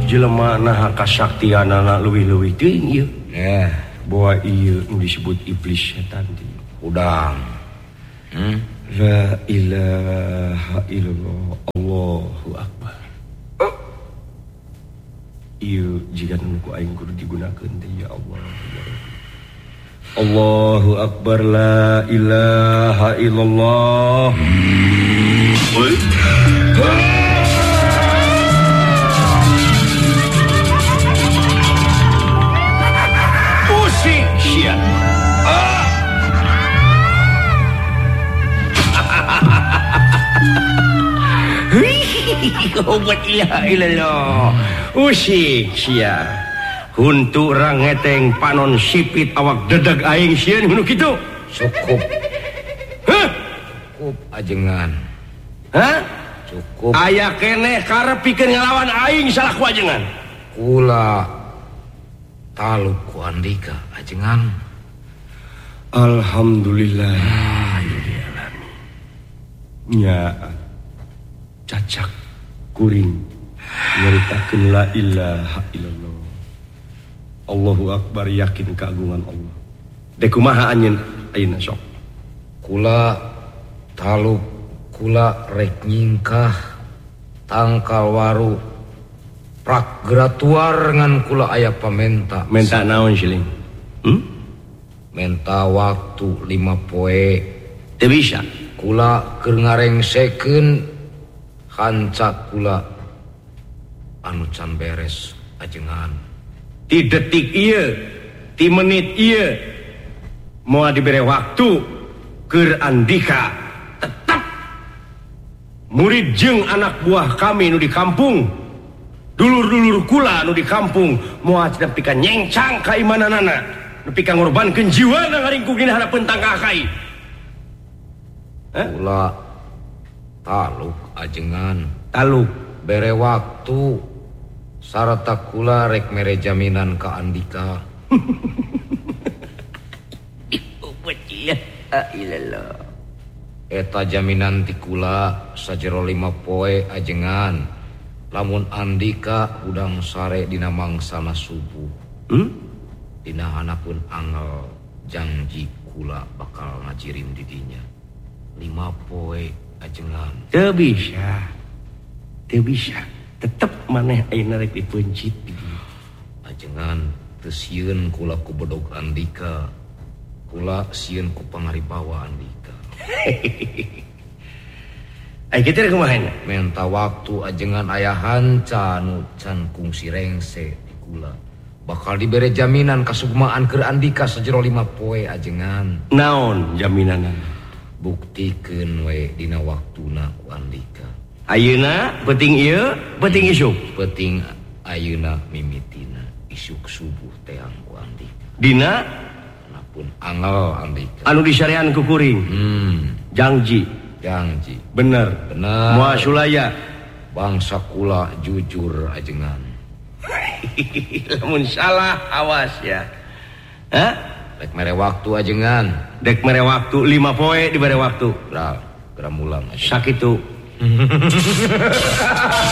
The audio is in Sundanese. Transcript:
jelema naha kasaktianana leuwih-leuwih teuing ieu. Boa ieu nu disebut iblis setan teh. Udang. La ilaha illallah. Allahu akbar. Ieu jiga nu ku aing kudu digunakeun teh ya Allah. Allahu akbar, la ilaha illallah. Pusing sia. Obat ilaha illallah. Usik sia. Huntu rangeteng panon sipit awak dedeg aing sieun nu kitu. Cukup. Cukup ajengan. Cukup. Aya keneh karep pikeun ngalawan aing salaku ajengan. Kula taluk ku Andika ajengan. Alhamdulillah. Nya cacak kuring nyaritakeun la ilaha illallah. Allahu akbar, yakin keagungan Allah. Dek kumaha anjeun ayeuna sok? Kula taluk, kula rek nyingkah tangkal waru prak gratuar ngan kula aya pamenta. Menta naon siling? Menta waktu 5 poe. Teu bisa. Kula keur ngarengsekeun hancak kula anu can beres ajengan. Ti detik ieu, ti menit ieu moal dibere waktu keur Andika tetap murid jeung anak buah kami nu di kampung, dulur-dulur kula nu di kampung moal cenah pika nyengcang ka imananana, nepi ka ngorbankeun jiwana ngaringkung dina harapeun tangka kai. Kula taluk ajengan. Taluk bere waktu sarta kula rek mere jaminan ka Andika. Eta jaminan ti kula sajero 5 poe ajengan. Lamun Andika udang sare dina mangsana subuh. Dina hanapun angel janji kula bakal ngajirim didinya 5 poe ajengan. Teu bisa. Teu bisa. Tetep maneh ayeuna rek dipencit. Ajengan teu sieun kula ku bedog Andika. Kula sieun ku pangaribawa Andika. Ai kitu rek kumaha? Menta waktu ajengan aya hanca nu can kungsi rengse di kula. Bakal dibere jaminan kasugmaan keur Andika sajero 5 poe ajengan. Naon jaminanna? Buktikeun we dina waktuna ku Andika. Ayeuna penting ieu, penting isuk. Penting ayeuna mimitina isuk subuh teang ku Andika. Dina anapun angel Andika. Anu disarean ku kuring. Janji. Bener. Moal sulaya. Bangsa kula jujur ajengan. Lamun salah awas ya. Dek mere waktu ajengan. Dek mere waktu 5 poe dibere waktu. Geura mulang. Sakitu.